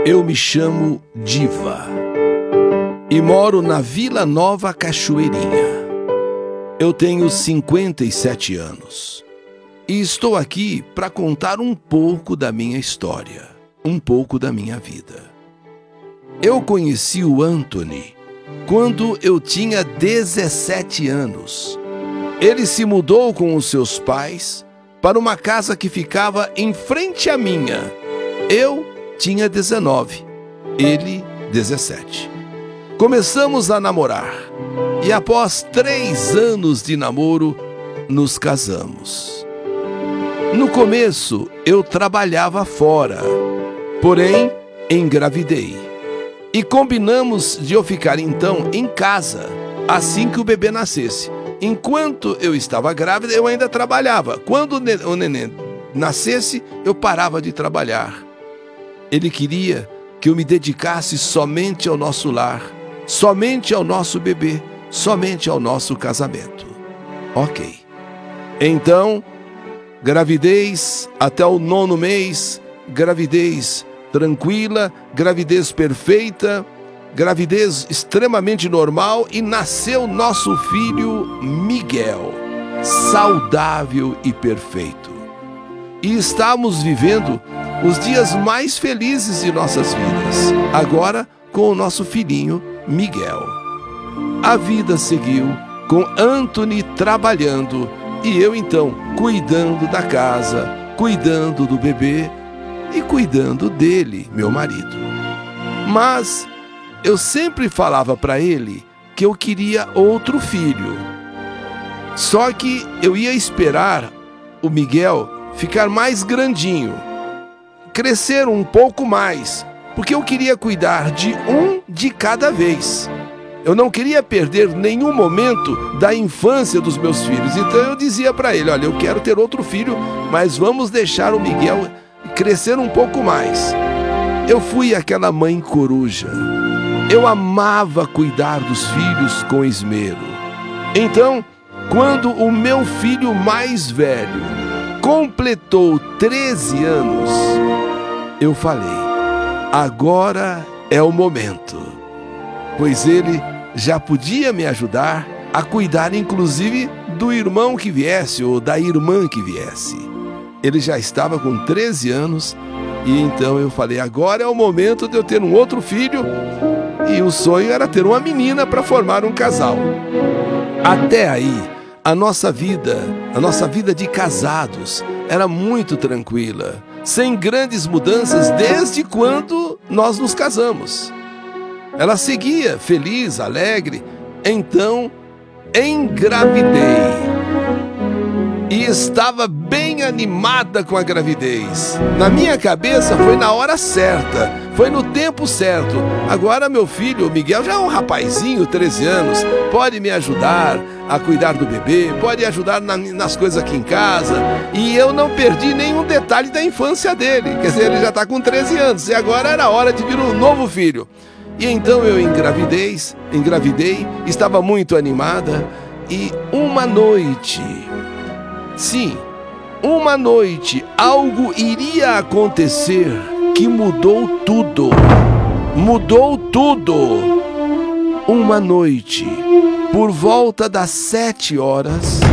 Eu me chamo Diva e moro na Vila Nova Cachoeirinha. Eu tenho 57 anos e estou aqui para contar um pouco da minha história, um pouco da minha vida. Eu conheci o Anthony quando eu tinha 17 anos. Ele se mudou com os seus pais para uma casa que ficava em frente à minha. Eu tinha 19, ele 17. Começamos a namorar e após 3 anos de namoro, nos casamos. No começo, eu trabalhava fora, porém engravidei. E combinamos de eu ficar então em casa assim que o bebê nascesse. Enquanto eu estava grávida, eu ainda trabalhava. Quando o neném nascesse, eu parava de trabalhar. Ele queria que eu me dedicasse somente ao nosso lar, somente ao nosso bebê, somente ao nosso casamento. Ok. Então, gravidez até o 9º mês, gravidez tranquila, gravidez perfeita, gravidez extremamente normal e nasceu nosso filho Miguel, saudável e perfeito. E estamos vivendo os dias mais felizes de nossas vidas, agora com o nosso filhinho Miguel. A vida seguiu com Anthony trabalhando e eu então cuidando da casa, cuidando do bebê e cuidando dele, meu marido. Mas eu sempre falava para ele que eu queria outro filho. Só que eu ia esperar o Miguel ficar mais grandinho, crescer um pouco mais, porque eu queria cuidar de um de cada vez. Eu não queria perder nenhum momento da infância dos meus filhos. Então eu dizia para ele, olha, eu quero ter outro filho, mas vamos deixar o Miguel crescer um pouco mais. Eu fui aquela mãe coruja. Eu amava cuidar dos filhos com esmero. Então, quando o meu filho mais velho completou 13 anos, eu falei, agora é o momento. Pois ele já podia me ajudar a cuidar, inclusive, do irmão que viesse ou da irmã que viesse. Ele já estava com 13 anos e então eu falei, agora é o momento de eu ter um outro filho. E o sonho era ter uma menina para formar um casal. Até aí, a nossa vida de casados era muito tranquila, sem grandes mudanças desde quando nós nos casamos. Ela seguia feliz, alegre. Então, engravidei. E estava bem animada com a gravidez. Na minha cabeça foi na hora certa, foi no tempo certo. Agora meu filho, o Miguel, já é um rapazinho, 13 anos, pode me ajudar a cuidar do bebê, pode ajudar nas coisas aqui em casa. E eu não perdi nenhum detalhe da infância dele. Quer dizer, ele já está com 13 anos e agora era hora de vir um novo filho. E então eu engravidei, estava muito animada e uma noite... Sim, uma noite algo iria acontecer que mudou tudo. Mudou tudo. Uma noite, por volta das 7 horas,